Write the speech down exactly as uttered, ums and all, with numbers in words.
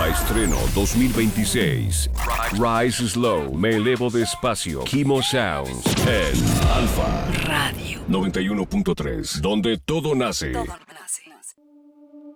Alfa Estreno dos mil veintiséis. Rise Slow, me elevo despacio. Kimo Sounds en Alfa Radio noventa y uno punto tres, donde todo nace. Todo nace.